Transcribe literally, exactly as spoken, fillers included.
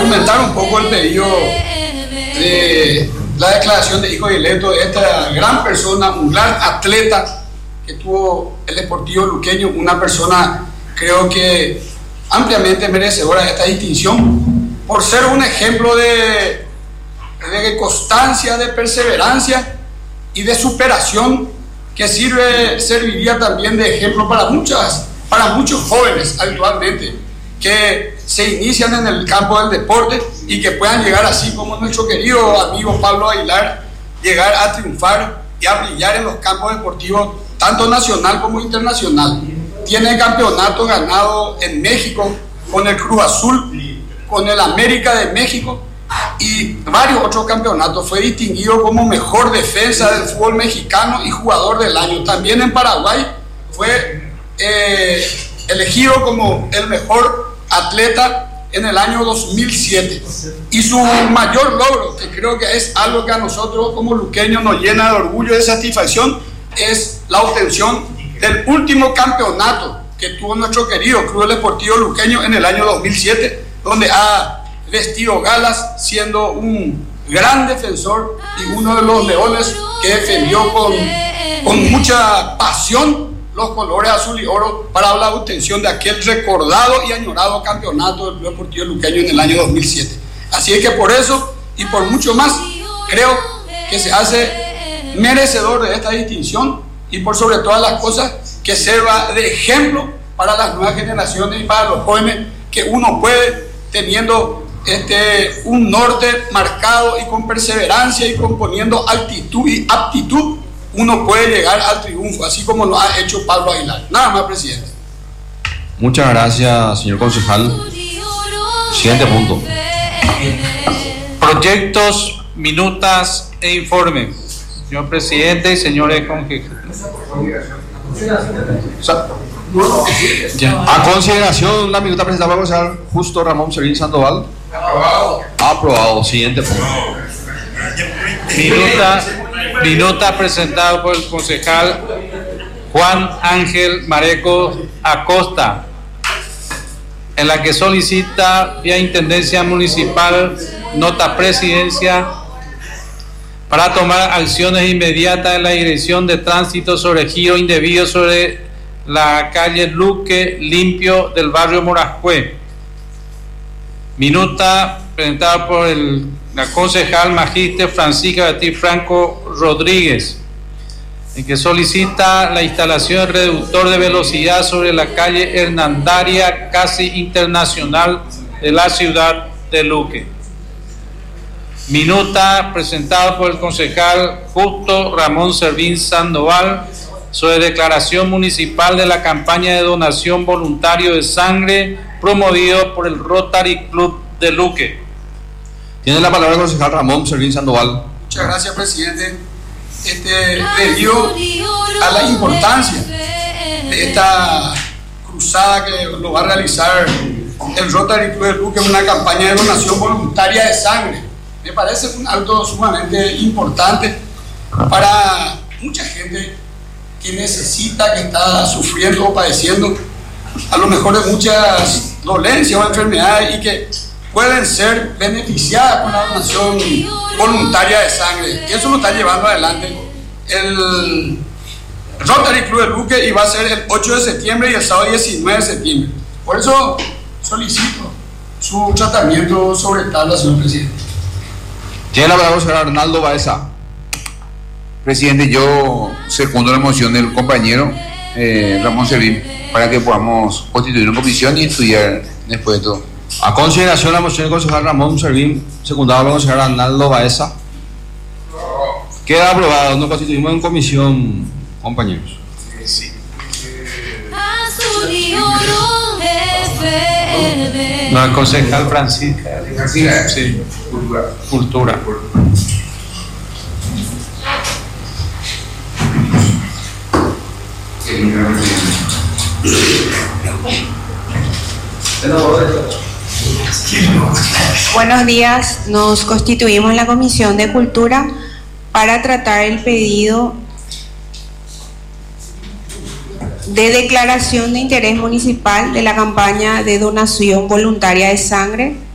comentar un poco el pedido de la declaración de hijo directo de esta gran persona, un gran atleta que tuvo el Deportivo Luqueño, una persona creo que ampliamente merecedora de esta distinción por ser un ejemplo de, de constancia, de perseverancia y de superación que sirve, serviría también de ejemplo para muchas, para muchos jóvenes actualmente que se inician en el campo del deporte y que puedan llegar así como nuestro querido amigo Pablo Aguilar, llegar a triunfar y a brillar en los campos deportivos tanto nacional como internacional. Tiene campeonato ganado en México con el Cruz Azul, con el América de México y varios otros campeonatos. Fue distinguido como mejor defensa del fútbol mexicano y jugador del año. También en Paraguay fue eh, elegido como el mejor atleta en el año dos mil siete. Y su mayor logro, que creo que es algo que a nosotros como luqueños nos llena de orgullo y de satisfacción, es la obtención del último campeonato que tuvo nuestro querido Club Deportivo Luqueño en el año dos mil siete, donde ha vestido galas siendo un gran defensor y uno de los leones que defendió con, con mucha pasión los colores azul y oro para la obtención de aquel recordado y añorado campeonato del Club Deportivo Luqueño en el año dos mil siete. Así es que por eso y por mucho más creo que se hace merecedor de esta distinción y por sobre todas las cosas que sirva de ejemplo para las nuevas generaciones y para los jóvenes, que uno puede, teniendo este, un norte marcado y con perseverancia y con poniendo actitud y aptitud, uno puede llegar al triunfo, así como lo ha hecho Pablo Aguilar. Nada más, presidente. Muchas gracias, señor concejal. Siguiente punto. Proyectos, minutas e informes. Señor presidente y señores concejales. A consideración, la minuta presentada por el concejal Justo Ramón Servín Sandoval. Aprobado. Aprobado. Siguiente punto. Minuta, minuta presentada por el concejal Juan Ángel Mareco Acosta, en la que solicita vía Intendencia Municipal nota presidencia para tomar acciones inmediatas en la Dirección de Tránsito sobre giro indebido sobre la calle Luque Limpio del barrio Morascue. Minuta presentada por el, la concejal magíster Francisca Beatriz Franco Rodríguez, en que solicita la instalación del reductor de velocidad sobre la calle Hernandaria Casi Internacional de la ciudad de Luque. Minuta presentada por el concejal Justo Ramón Servín Sandoval sobre declaración municipal de la campaña de donación voluntario de sangre promovido por el Rotary Club de Luque. Tiene la palabra el concejal Ramón Servín Sandoval. Muchas gracias, presidente. Este, debido a la importancia de esta cruzada que lo va a realizar el Rotary Club de Luque, una campaña de donación voluntaria de sangre, me parece un acto sumamente importante para mucha gente que necesita, que está sufriendo o padeciendo a lo mejor de muchas dolencias o enfermedades y que pueden ser beneficiadas con la donación voluntaria de sangre. Y eso lo está llevando adelante el Rotary Club de Luque y va a ser el ocho de septiembre y el sábado diecinueve de septiembre. Por eso solicito su tratamiento sobre tabla, señor presidente. Tiene la palabra el señor Arnaldo Baeza. Presidente, yo secundo la moción del compañero eh, Ramón Servín para que podamos constituir una comisión y estudiar después de todo. A consideración la moción del concejal Ramón Servín, secundado por el concejal Arnaldo Baeza. Queda aprobado. Nos constituimos en comisión, compañeros. Sí. No, el concejal Francisca. Sí. Cultura. Cultura. Buenos días, nos constituimos en la Comisión de Cultura para tratar el pedido de declaración de interés municipal de la campaña de donación voluntaria de sangre